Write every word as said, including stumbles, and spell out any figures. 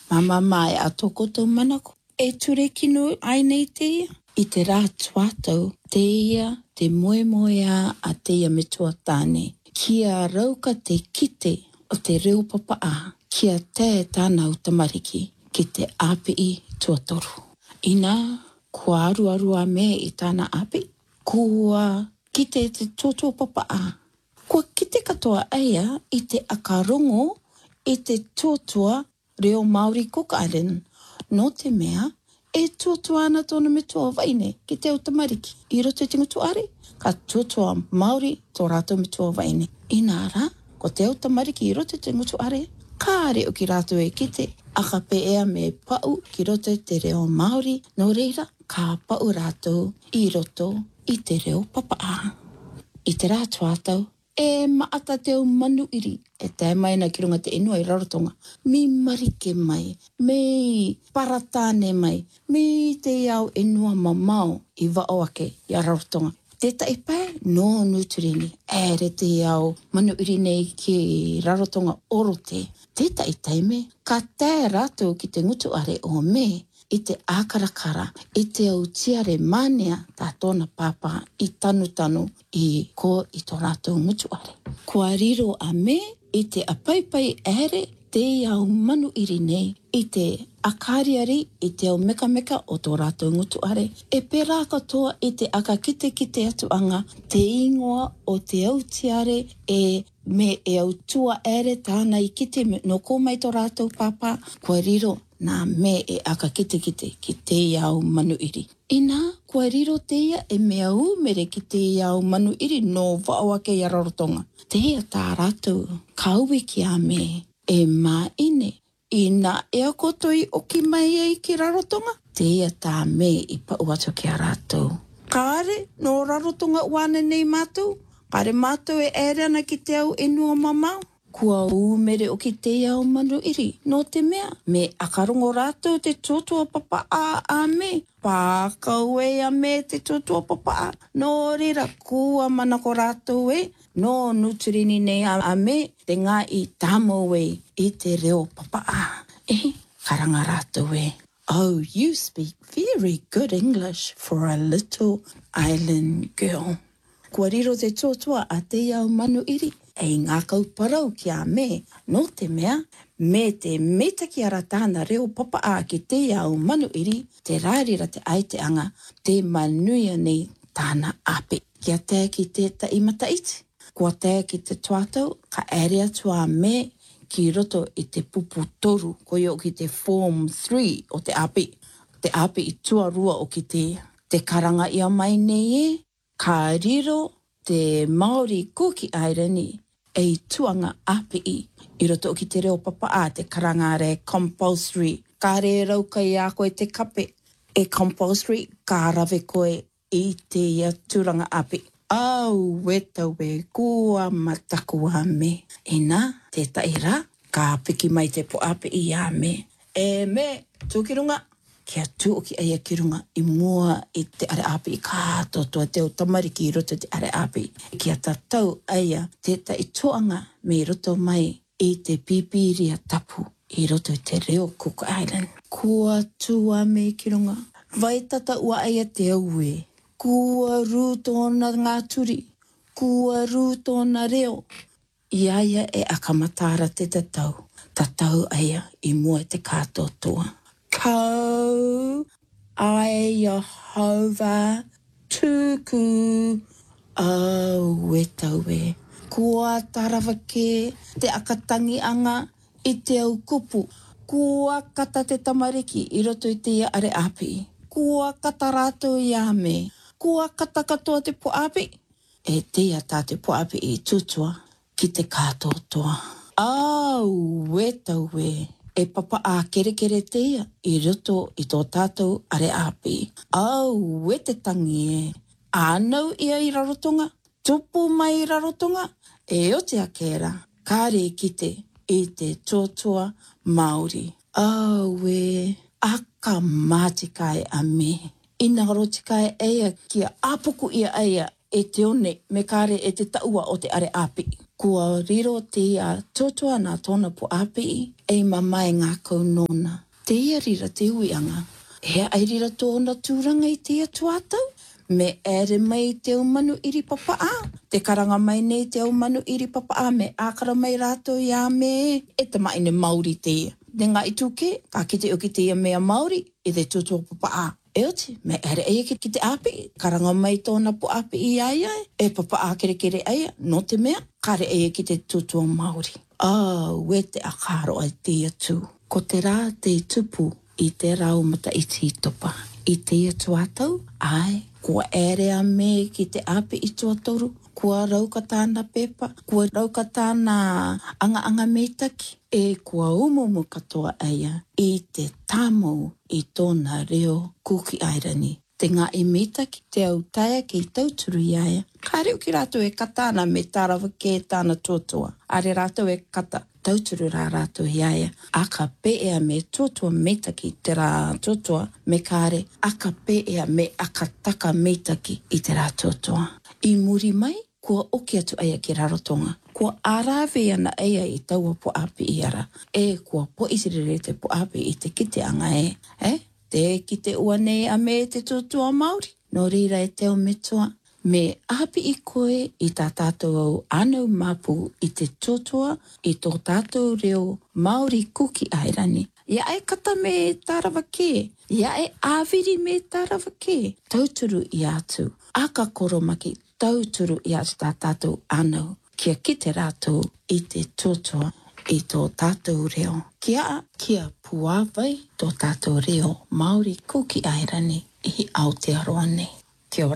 Mama mai a toko tau manako. E ture kino ai nei te ia. I te rā tuatau, te ia, te moe moea a te ia me tuatane. Kia rauka te kite o te reo papaa. Kia te tāna utamariki ki te api tuatoru. Ina, kua aru aru a me i tāna api. Kua kite te tuatua papaa. Kua kite katoa aia i te akarongo i te tuatua reo Māori Cook Island. No te mea, e tuatua ana tōna me tua waine ki te utamariki. I roto i te ngutu are, ka tuatua Māori tō rātou me tua waine. I nā rā, ko te utamariki i roto i te ngutu are, ka are o ki rātou e kite, aka pe ea me pau ki roto i te reo Māori, no reira, ka pau rātou i roto i te reo papaa. I te rā tuatau, e maata te au manu iri, e te mai na ki runga te inua i Rarotonga. Mi marike mai, mi paratane mai, mi te iau inua mamau i waoake i Rarotonga. Te tai pai, no nuturini, ere te iau manu iri nei ki Rarotonga orote. Te tai tai me, ka te rātou ki te ngutu are o me, i te ākarakara, i te au tiare mānea tā tōna pāpā i tanu tanu i ko i tō rātou ngutu are. Kua riro a me i te apaipai ere te au manu iri nei i te akariari i te au meka meka o tō rātou ngutu are. E pērā katoa i te aka kite kite atuanga te ingoa o te au tiare e me e au tua ere tāna i kite no kōmai tō rātou pāpā. Kua riro nā me e aka kite kite ki te iau manu iri. Ina, kua riro te ia e mea umere ki te iau manu iri no waoake i Rarotonga. Te ia tā rātou kauwe ki a me e mā ine. Ina e a kotoi o ki mai e ki Rarotonga. Te ia tā me i pau atu ki a rātou. Kāre no Rarotonga uane nei mātou. Kāre mātou e ere ana ki te au enua mamau. Kua umere o ki te iau manu iri. No te mea, me akarongo rātou te tuatua papa a a me. Pākau e a me te tuatua papa a. No rira, kua manako rātou e. No nuturini nei a, a me. Te ngā i tāmo e i te reo papa a. E, karanga rātou e. Oh, you speak very good English for a little island girl. Kua riro te tuatua a te iau manu iri. E ngā kauparau ki a me, no te mea, me te metaki ara tāna reo papa a ki te iau manu iri, te rārira te aiteanga, te manuia nei tāna ape. Kia te ki te taimata iti. Kua te ki te tuatau, ka ere atu a me ki roto i te pupu toru, ko i o ki te form three o te ape. Te ape i tuarua o ki te, te karanga ia mai nei e, ka riro te Māori Cook Island e tuanga api i. I roto ki te reo papa a te karangare compulsory. Ka re rauka i a koe te kape. E compulsory, ka rave koe i te ia turanga api. Au, weta we, kua mataku a me. E nā, te taira, ka piki mai te po api i a me. E me, tūkirunga. Kia tū o ki aia ki runga i mua i te are api i kātotoa te o tamariki i roto te are api. Kia tatau aia te ta i tuanga me i roto mai i te pipiria tapu i roto i te reo Cook Island. Kua tua me ki runga. Vai tata ua aia te aue. Kua rū tōna ngā turi. Kua rū tōna reo. I aia e akamatara te tatau. Tatau aia i mua te kātotoa. Kau ai Jehovah tuku au wetawe. Kua tarawake te akatangi anga i te au kupu. Kua kata te tamariki i roto i te ia are api. Kua kata rātou i a me. Kua kata katoa te po api. E te ia tā te po api i tutua ki te kātotoa. Au wetawe. E papa a kere kere te ia i roto i tō tātou are api. Au, we te tangi e. Ānau ia i Rarotonga, tupu mai i Rarotonga, e o te akera, kāre kite i te tōtua Māori. Au, we, aka mātikai a me. Ina rotikai eia kia apuku ia eia e te one me kare e te taua o te are api. Kua riro te ia totoa nā tōna po api e mamai ngā kaunona. Te ia rira te uianga. Hea ai rira tōna tūranga i te ia tuatau. Me ere mai te umanu iri papaa. Te karanga mai nei te umanu iri papaa me ākara mai rātou ia me e te maine Māori te ia. Ne ngā i tūke, ka kite o ki te ia mea Māori i te tutua papaa. E oti, me ere eia ki, ki te api. Karanga mai tōna po api i aia e papaa kere kere eia. No te mea, kare eia ki te tutua Māori. Ah, we te akaro ai te ia tū. Ko te rā te tupu i te rau mata iti i topa. I te ia tuatau, ai, kua ere a me ki te api i tuatoru, kua rauka tāna pepa, kua rauka tāna anga anga meitaki, e kua umumu katoa eia i te tāmau i tōna reo kuki airani. Te ngā i meitaki, te au taia ki tauturu i aia. Ka reo ki rātou e katana me tārawa ke tāna tuatua. Are rātou e kata. Tauturu rā rātou i aia, aka pēea me tuatua meitaki te rā tuatua, me kāre aka pēea me aka taka meitaki i te rā tuatua. I muri mai, kua oki atu aia ki rarotonga. Kua ārawe ana eia i taua po api i ara. E kua po isirere te po api i te kite anga e. Eh? Te kite ua nei a me te tuatua Māori. No rira e teo metua. Me api i koe i tā tātou au anau mapu i te tuatua i tō tātou reo Māori kuki airani. Ia e kata me tārawa ke. Ia e āwiri me tārawa ke. Tauturu i atu. Aka koromaki tauturu i atu tā tātou anau. Kia kite rātou i te tuatua i tō tātou reo. Kia, kia puawai tō tātou reo Māori kuki airani i Aotearoa nei.